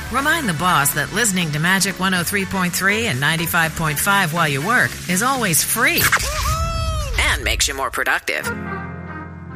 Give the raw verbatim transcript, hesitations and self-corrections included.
Remind the boss that listening to Magic one oh three point three and ninety-five point five while you work is always free and makes you more productive.